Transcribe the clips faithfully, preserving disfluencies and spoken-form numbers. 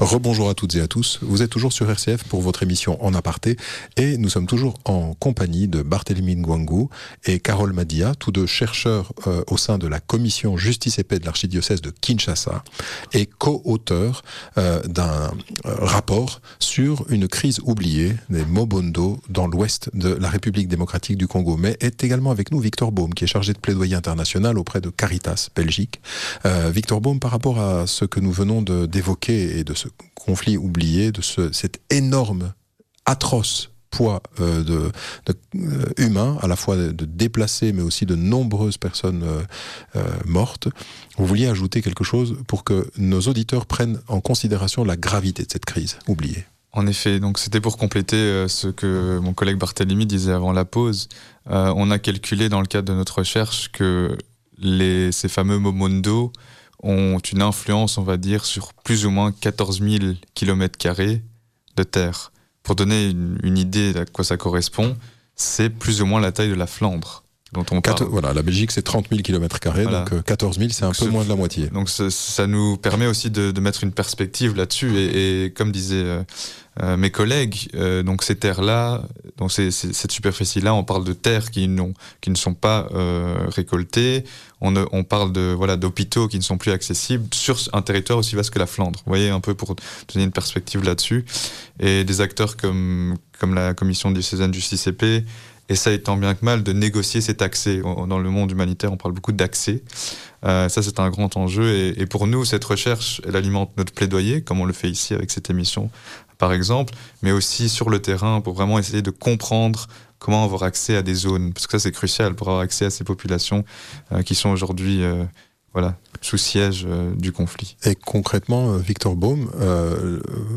Rebonjour à toutes et à tous. Vous êtes toujours sur R C F pour votre émission En Aparté et nous sommes toujours en compagnie de Barthélemy Ngwangu et Carole Madia, tous deux chercheurs euh, au sein de la commission Justice et Paix de l'archidiocèse de Kinshasa et co-auteurs euh, d'un euh, rapport sur une crise oubliée des Mobondo dans l'ouest de la République démocratique du Congo. Mais est également avec nous Victor Baume qui est chargé de plaidoyer international auprès de Caritas Belgique. Euh, Victor Baume, par rapport à ce que nous venons de, d'évoquer et de ce conflit oublié, de ce, cet énorme, atroce poids euh, de, de, euh, humain, à la fois de, de déplacés, mais aussi de nombreuses personnes euh, euh, mortes, vous vouliez ajouter quelque chose pour que nos auditeurs prennent en considération la gravité de cette crise oubliée. En effet, donc c'était pour compléter euh, ce que mon collègue Barthélemy disait avant la pause. Euh, on a calculé dans le cadre de notre recherche que les, ces fameux Mobondo ont une influence, on va dire, sur plus ou moins quatorze mille kilomètres carrés de terre. Pour donner une, une idée à quoi ça correspond, c'est plus ou moins la taille de la Flandre dont on parle. Voilà, la Belgique c'est trente mille kilomètres carrés, voilà. Donc quatorze mille c'est donc un peu ce, moins de la moitié. Donc ça, ça nous permet aussi de, de mettre une perspective là-dessus et, et comme disaient euh, euh, mes collègues, euh, donc ces terres-là, donc ces, ces, cette superficie-là, on parle de terres qui, n'ont, qui ne sont pas euh, récoltées, on, on parle de, voilà, d'hôpitaux qui ne sont plus accessibles sur un territoire aussi vaste que la Flandre. Vous voyez, un peu pour donner une perspective là-dessus. Et des acteurs comme, comme la Commission diocésaine Justice et Paix essaye tant bien que mal de négocier cet accès. Dans le monde humanitaire, on parle beaucoup d'accès. Euh, ça, c'est un grand enjeu. Et, et pour nous, cette recherche, elle alimente notre plaidoyer, comme on le fait ici avec cette émission, par exemple, mais aussi sur le terrain pour vraiment essayer de comprendre comment avoir accès à des zones. Parce que ça, c'est crucial pour avoir accès à ces populations euh, qui sont aujourd'hui euh, voilà, sous siège euh, du conflit. Et concrètement, Victor Baume, euh,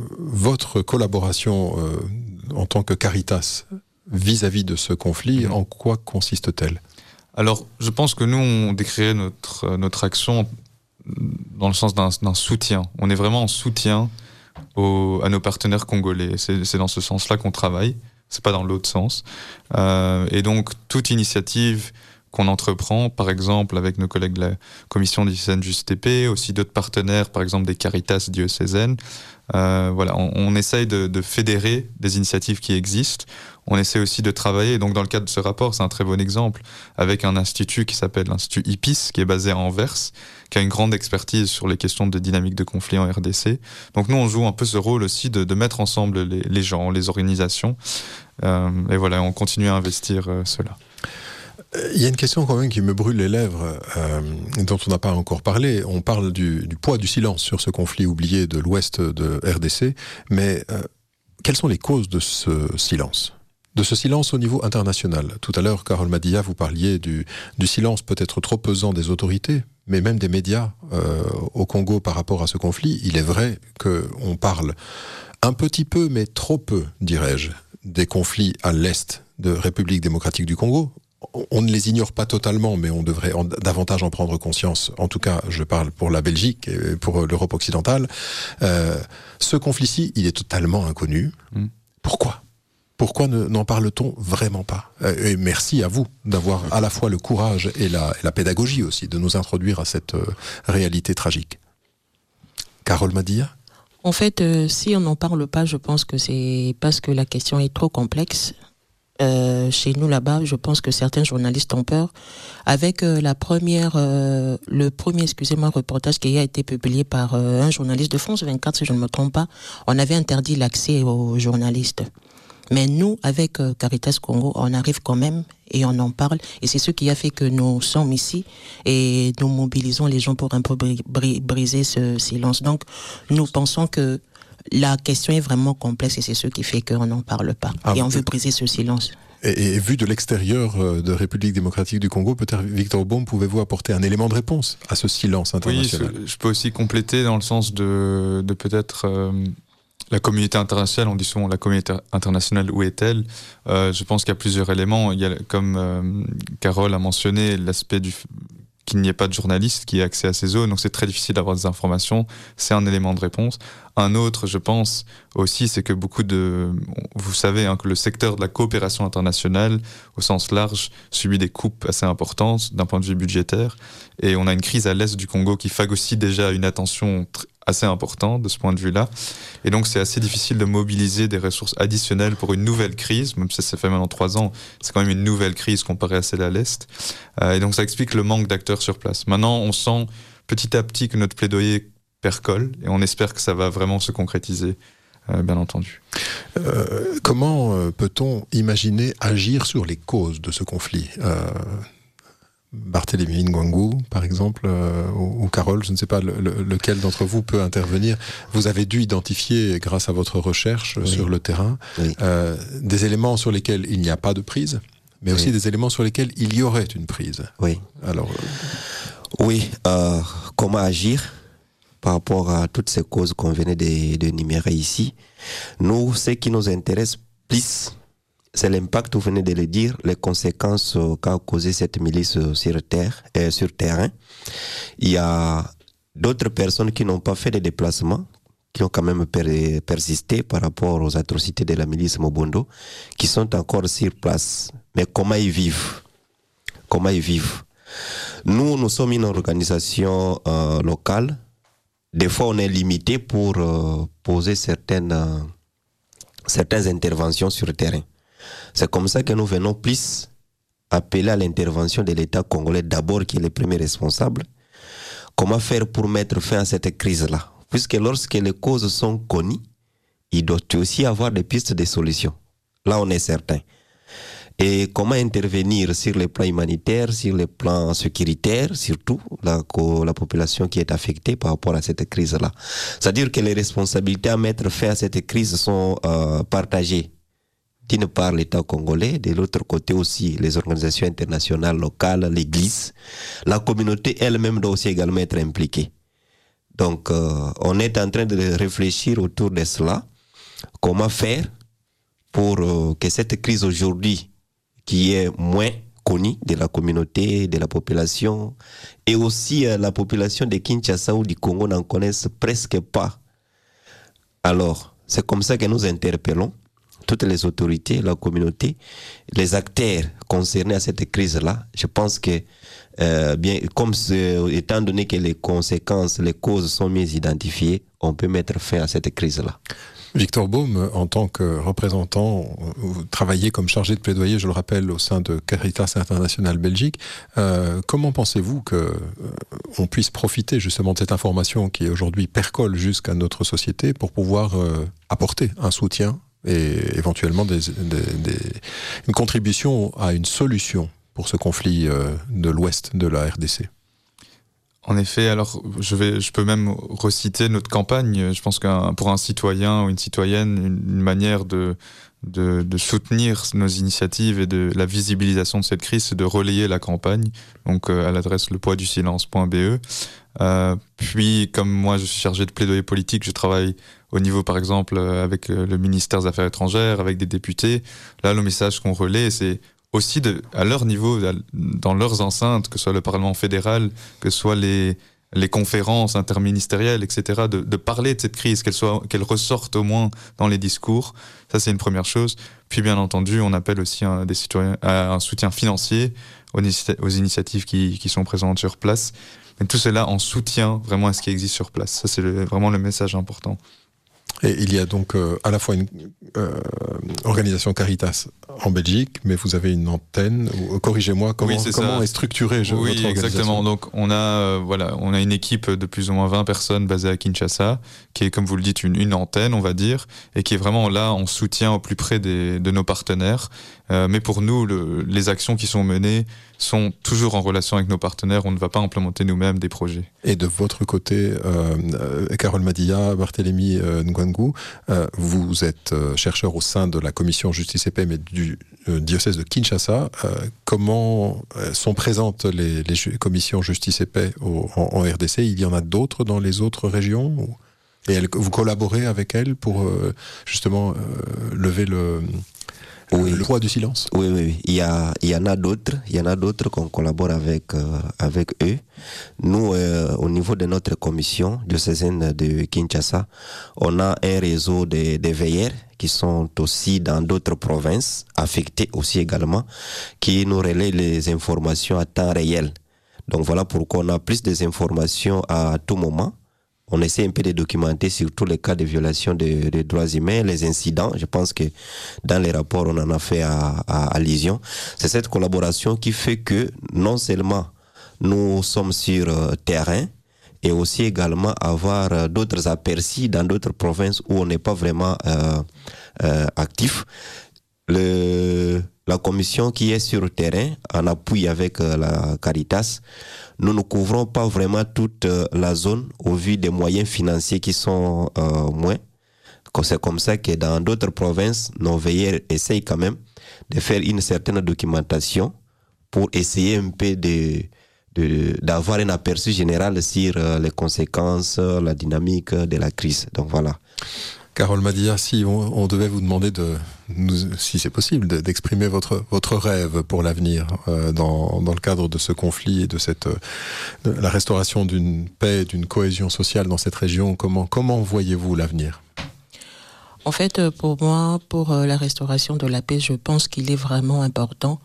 votre collaboration euh, en tant que Caritas vis-à-vis de ce conflit, mmh. en quoi consiste-t-elle ? Alors, je pense que nous, on décrirait notre, notre action dans le sens d'un, d'un soutien. On est vraiment en soutien aux, à nos partenaires congolais. C'est, c'est dans ce sens-là qu'on travaille, c'est pas dans l'autre sens. Euh, et donc, toute initiative qu'on entreprend, par exemple avec nos collègues de la Commission diocésaine Justice et Paix, aussi d'autres partenaires, par exemple des Caritas diocésaines, euh, voilà, on, on essaye de, de fédérer des initiatives qui existent. On essaie aussi de travailler, donc dans le cadre de ce rapport, c'est un très bon exemple, avec un institut qui s'appelle l'Institut I P I S, qui est basé à Anvers, qui a une grande expertise sur les questions de dynamique de conflit en R D C. Donc nous, on joue un peu ce rôle aussi de, de mettre ensemble les, les gens, les organisations, euh, et voilà, on continue à investir euh, cela. Il y a une question quand même qui me brûle les lèvres, euh, dont on n'a pas encore parlé. On parle du, du poids du silence sur ce conflit oublié de l'ouest de R D C, mais euh, quelles sont les causes de ce silence ? De ce silence au niveau international. Tout à l'heure, Carole Madia, vous parliez du, du silence peut-être trop pesant des autorités, mais même des médias euh, au Congo par rapport à ce conflit. Il est vrai qu'on parle un petit peu, mais trop peu, dirais-je, des conflits à l'est de République démocratique du Congo. On ne les ignore pas totalement, mais on devrait en, davantage en prendre conscience. En tout cas, je parle pour la Belgique et pour l'Europe occidentale. Euh, ce conflit-ci, il est totalement inconnu. Mmh. Pourquoi ? Pourquoi ne, n'en parle-t-on vraiment pas ? Et merci à vous d'avoir à la fois le courage et la, et la pédagogie aussi, de nous introduire à cette euh, réalité tragique. Carole Madia ? En fait, euh, si on n'en parle pas, je pense que c'est parce que la question est trop complexe. Euh, chez nous là-bas, je pense que certains journalistes ont peur. Avec euh, la première, euh, le premier, excusez-moi, reportage qui a été publié par euh, un journaliste de France vingt-quatre, si je ne me trompe pas, on avait interdit l'accès aux journalistes. Mais nous, avec euh, Caritas Congo, on arrive quand même et on en parle. Et c'est ce qui a fait que nous sommes ici et nous mobilisons les gens pour un peu bri- bri- briser ce silence. Donc, nous pensons que la question est vraiment complexe et c'est ce qui fait qu'on n'en parle pas. Ah, et on veut briser ce silence. Et, et vu de l'extérieur de République démocratique du Congo, peut-être, Victor Baume, pouvez-vous apporter un élément de réponse à ce silence international ? Oui, je peux aussi compléter dans le sens de, de peut-être... Euh, la communauté internationale, on dit souvent la communauté internationale, où est-elle ? euh, Je pense qu'il y a plusieurs éléments. Il y a, comme euh, Carole a mentionné, l'aspect du qu'il n'y ait pas de journaliste qui ait accès à ces zones, donc c'est très difficile d'avoir des informations, c'est un élément de réponse. Un autre, je pense, aussi, c'est que beaucoup de... Vous savez hein, que le secteur de la coopération internationale, au sens large, subit des coupes assez importantes d'un point de vue budgétaire, et on a une crise à l'est du Congo qui phagocyte déjà une attention tr- assez important de ce point de vue-là. Et donc, c'est assez difficile de mobiliser des ressources additionnelles pour une nouvelle crise, même si ça fait maintenant trois ans, c'est quand même une nouvelle crise comparée à celle à l'Est. Euh, et donc, ça explique le manque d'acteurs sur place. Maintenant, on sent petit à petit que notre plaidoyer percole et on espère que ça va vraiment se concrétiser, euh, bien entendu. Euh, comment euh, peut-on imaginer agir sur les causes de ce conflit ? euh... Barthélémy Ngwangu, par exemple, euh, ou, ou Carole, je ne sais pas le, le, lequel d'entre vous peut intervenir. Vous avez dû identifier, grâce à votre recherche oui. sur le terrain, oui. euh, des éléments sur lesquels il n'y a pas de prise, mais oui. aussi des éléments sur lesquels il y aurait une prise. Oui. Alors, euh... oui. Euh, comment agir par rapport à toutes ces causes qu'on venait de, de numérer ici? Nous, ce qui nous intéresse plus, c'est l'impact, vous venez de le dire, les conséquences qu'a causé cette milice sur terre, euh, sur terrain. Il y a d'autres personnes qui n'ont pas fait de déplacements, qui ont quand même per- persisté par rapport aux atrocités de la milice Mobondo, qui sont encore sur place. Mais comment ils vivent? Comment ils vivent? Nous, nous sommes une organisation euh, locale. Des fois, on est limité pour euh, poser certaines, euh, certaines interventions sur le terrain. C'est comme ça que nous venons plus appeler à l'intervention de l'État congolais d'abord, qui est le premier responsable. Comment faire pour mettre fin à cette crise-là? Puisque lorsque les causes sont connues, il doit aussi avoir des pistes de solutions. Là, on est certain. Et comment intervenir sur les plans humanitaires, sur les plans sécuritaires, surtout la, la population qui est affectée par rapport à cette crise-là. C'est-à-dire que les responsabilités à mettre fin à cette crise sont euh, partagées. D'une part, l'État congolais, de l'autre côté aussi, les organisations internationales, locales, l'Église. La communauté elle-même doit aussi également être impliquée. Donc, euh, on est en train de réfléchir autour de cela. Comment faire pour euh, que cette crise aujourd'hui, qui est moins connue de la communauté, de la population, et aussi euh, la population de Kinshasa ou du Congo n'en connaissent presque pas. Alors, c'est comme ça que nous interpellons toutes les autorités, la communauté, les acteurs concernés à cette crise-là. Je pense que, euh, bien, comme étant donné que les conséquences, les causes sont mieux identifiées, on peut mettre fin à cette crise-là. Victor Baume, en tant que représentant, vous travaillez comme chargé de plaidoyer, je le rappelle, au sein de Caritas International Belgique. Euh, comment pensez-vous qu'on euh, puisse profiter justement de cette information qui aujourd'hui percole jusqu'à notre société pour pouvoir euh, apporter un soutien et éventuellement des, des, des, une contribution à une solution pour ce conflit euh, de l'Ouest de la R D C? En effet, alors je vais, je peux même reciter notre campagne. Je pense que pour un citoyen ou une citoyenne, une, une manière de, de, de soutenir nos initiatives et de la visibilisation de cette crise, c'est de relayer la campagne. Donc euh, à l'adresse le poids du silence point b e. Euh, puis, comme moi, je suis chargé de plaidoyer politique, je travaille au niveau, par exemple, avec le ministère des Affaires étrangères, avec des députés. Là, le message qu'on relaie, c'est aussi de, à leur niveau, dans leurs enceintes, que ce soit le Parlement fédéral, que ce soit les, les conférences interministérielles, et cetera, de, de parler de cette crise, qu'elle soit, qu'elle ressorte au moins dans les discours. Ça, c'est une première chose. Puis, bien entendu, on appelle aussi un, des citoyens, à un soutien financier aux, aux initiatives qui, qui sont présentes sur place. Mais tout cela en soutien vraiment à ce qui existe sur place. Ça, c'est le, vraiment le message important. Et il y a donc euh, à la fois une euh, organisation Caritas en Belgique, mais vous avez une antenne. Ou, corrigez-moi, comment, oui, comment est structurée je, oui, votre organisation? Exactement. Donc on a euh, voilà, on a une équipe de plus ou moins vingt personnes basée à Kinshasa, qui est, comme vous le dites, une, une antenne, on va dire, et qui est vraiment là en soutien au plus près des, de nos partenaires. Euh, mais pour nous, le, les actions qui sont menées sont toujours en relation avec nos partenaires. On ne va pas implémenter nous-mêmes des projets. Et de votre côté, euh, euh, Carole Madilla, Barthélémy euh, Ngwangu, euh, vous êtes euh, chercheur au sein de la commission Justice et Paix, mais du euh, diocèse de Kinshasa. Euh, comment euh, sont présentes les, les ju- commissions Justice et Paix au, en, en R D C? Il y en a d'autres dans les autres régions ou... Et elles, vous collaborez avec elles pour euh, justement euh, lever le... Oui. Le poids du silence. Oui, oui, oui. Il y a, il y en a d'autres. Il y en a d'autres qu'on collabore avec, euh, avec eux. Nous, euh, au niveau de notre commission diocésaine de Kinshasa, on a un réseau de, de veilleurs qui sont aussi dans d'autres provinces, affectées aussi également, qui nous relaient les informations à temps réel. Donc voilà pourquoi on a plus des informations à tout moment. on essaie un peu de documenter sur tous les cas de violation des de droits humains, les incidents. Je pense que dans les rapports, on en a fait à, à, à Lyon. C'est cette collaboration qui fait que non seulement nous sommes sur euh, terrain, et aussi également avoir euh, d'autres aperçus dans d'autres provinces où on n'est pas vraiment euh, euh, actif. Le, la commission qui est sur le terrain, en appui avec euh, la Caritas, nous ne couvrons pas vraiment toute euh, la zone au vu des moyens financiers qui sont euh, moins. C'est comme ça que dans d'autres provinces, nos veilleurs essayent quand même de faire une certaine documentation pour essayer un peu de, de, d'avoir un aperçu général sur euh, les conséquences, la dynamique de la crise. Donc voilà. Carole Madia, si on, on devait vous demander, de, nous, si c'est possible, de, d'exprimer votre, votre rêve pour l'avenir euh, dans, dans le cadre de ce conflit et de, cette, de la restauration d'une paix, d'une cohésion sociale dans cette région, comment, comment voyez-vous l'avenir ? En fait, pour moi, pour la restauration de la paix, je pense qu'il est vraiment important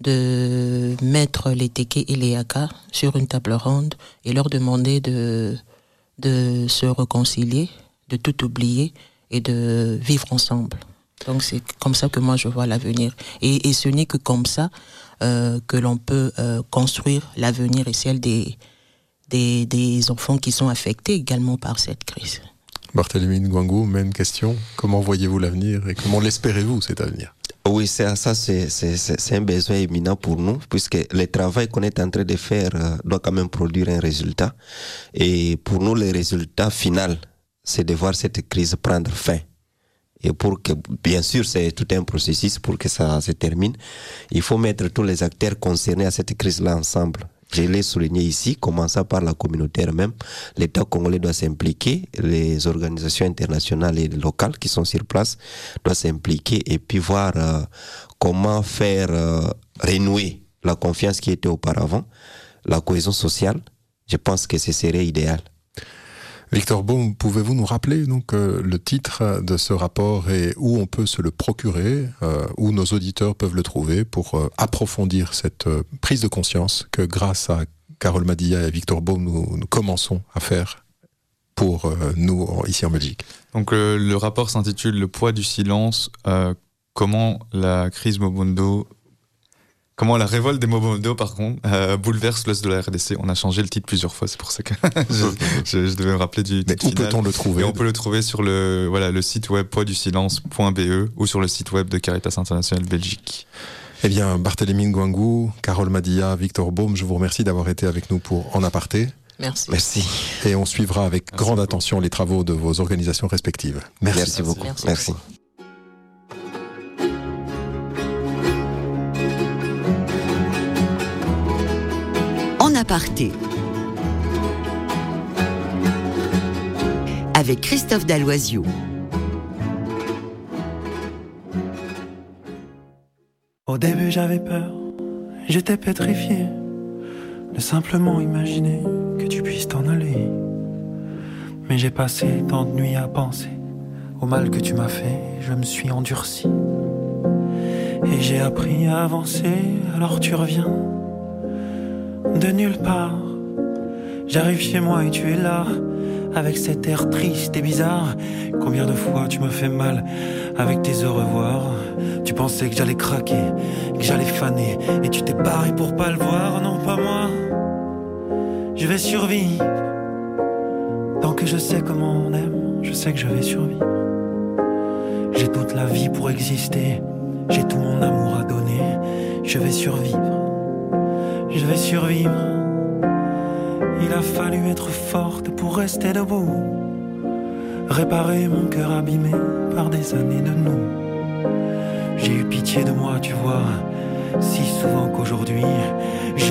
de mettre les Téké et les Yaka sur une table ronde et leur demander de, de se réconcilier, de tout oublier et de vivre ensemble. Donc c'est comme ça que moi je vois l'avenir. Et, et ce n'est que comme ça euh, que l'on peut euh, construire l'avenir et celle des, des, des enfants qui sont affectés également par cette crise. Barthélémy Ngwangu, même question. Comment voyez-vous l'avenir et comment l'espérez-vous cet avenir ? Oui, c'est, ça c'est, c'est, c'est un besoin éminent pour nous, puisque le travail qu'on est en train de faire euh, doit quand même produire un résultat. Et pour nous, le résultat final, c'est de voir cette crise prendre fin. Et pour que, bien sûr, c'est tout un processus pour que ça se termine. Il faut mettre tous les acteurs concernés à cette crise-là ensemble. Je l'ai souligné ici, commençant par la communauté elle-même. L'État congolais doit s'impliquer, les organisations internationales et locales qui sont sur place doivent s'impliquer et puis voir euh, comment faire euh, renouer la confiance qui était auparavant, la cohésion sociale. Je pense que ce serait idéal. Victor Baume, pouvez-vous nous rappeler donc euh, le titre de ce rapport et où on peut se le procurer, euh, où nos auditeurs peuvent le trouver pour euh, approfondir cette euh, prise de conscience que grâce à Carole Madia et Victor Baume, nous, nous commençons à faire pour euh, nous ici en Belgique. Donc euh, le rapport s'intitule « Le poids du silence euh, », comment la crise Mobondo... Comment la révolte des Mobondo, par contre, euh, bouleverse l'Est de la R D C. On a changé le titre plusieurs fois, c'est pour ça que je, je, je devais me rappeler du titre Mais où final. peut-on le trouver ? Et on peut le trouver sur le, voilà, le site web poids du silence point b e ou sur le site web de Caritas International Belgique. Eh bien, Barthélémy Ngwangu, Carole Madia, Victor Baume, je vous remercie d'avoir été avec nous pour En Aparté. Merci. Merci. Et on suivra avec Merci grande beaucoup. attention les travaux de vos organisations respectives. Merci. Merci beaucoup. Merci. Merci. En aparté. Avec Christophe Dalloisiou. Au début j'avais peur, j'étais pétrifié de simplement imaginer que tu puisses t'en aller. Mais j'ai passé tant de nuits à penser au mal que tu m'as fait, je me suis endurci. Et j'ai appris à avancer, alors tu reviens de nulle part. J'arrive chez moi et tu es là, avec cet air triste et bizarre. Combien de fois tu me fais mal avec tes au revoir. Tu pensais que j'allais craquer, que j'allais faner, et tu t'es barré pour pas le voir. Non, pas moi, je vais survivre. Tant que je sais comment on aime, je sais que je vais survivre. J'ai toute la vie pour exister, j'ai tout mon amour à donner. Je vais survivre, je vais survivre. Il a fallu être forte pour rester debout, réparer mon cœur abîmé par des années de nous. J'ai eu pitié de moi, tu vois, si souvent qu'aujourd'hui